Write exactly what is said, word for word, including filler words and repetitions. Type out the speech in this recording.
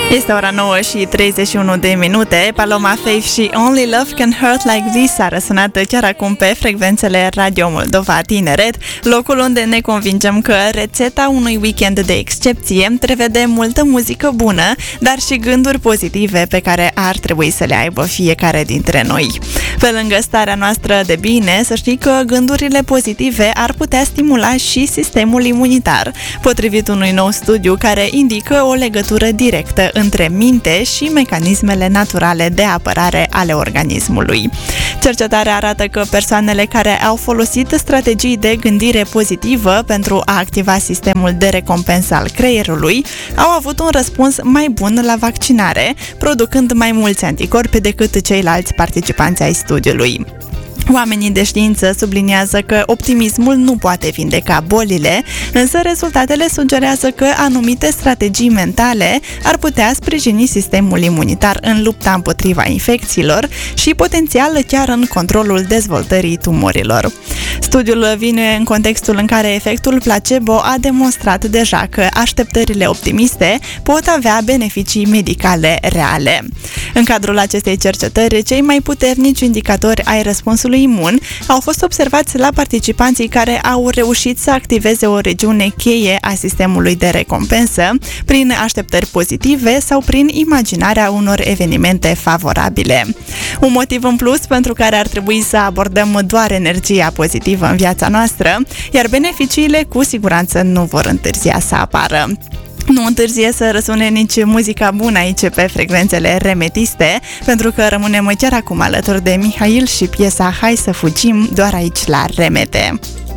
Este ora nouă și treizeci și unu de minute. Paloma Faith și Only Love Can Hurt Like This a răsunat chiar acum pe frecvențele Radio Moldova Tineret, locul unde ne convingem că rețeta unui weekend de excepție prevede multă muzică bună, dar și gânduri pozitive pe care ar trebui să le aibă fiecare dintre noi. Pe lângă starea noastră de bine, să știi că gândurile pozitive ar putea stimula și sistemul imunitar, potrivit unui nou studiu care indică o legătură directă între minte și mecanismele naturale de apărare ale organismului. Cercetarea arată că persoanele care au folosit strategii de gândire pozitivă pentru a activa sistemul de recompensă al creierului au avut un răspuns mai bun la vaccinare, producând mai mulți anticorpi decât ceilalți participanți ai studiului. Oamenii de știință subliniază că optimismul nu poate vindeca bolile, însă rezultatele sugerează că anumite strategii mentale ar putea sprijini sistemul imunitar în lupta împotriva infecțiilor și potențial chiar în controlul dezvoltării tumorilor. Studiul vine în contextul în care efectul placebo a demonstrat deja că așteptările optimiste pot avea beneficii medicale reale. În cadrul acestei cercetări, cei mai puternici indicatori ai răspunsului imun au fost observați la participanții care au reușit să activeze o regiune cheie a sistemului de recompensă prin așteptări pozitive sau prin imaginarea unor evenimente favorabile. Un motiv în plus pentru care ar trebui să abordăm doar energia pozitivă în viața noastră, iar beneficiile cu siguranță nu vor întârzia să apară. Nu întârzie să răsune nici muzica bună aici pe frecvențele remetiste, pentru că rămânem chiar acum alături de Mihail și piesa Hai să fugim doar aici la Remete.